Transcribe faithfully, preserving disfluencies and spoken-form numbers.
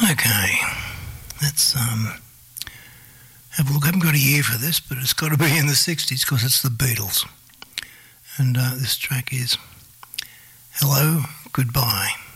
Okay, let's um, have a look. I haven't got a year for this, but it's got to be in the sixties because it's the Beatles. And uh, this track is Hello, Goodbye.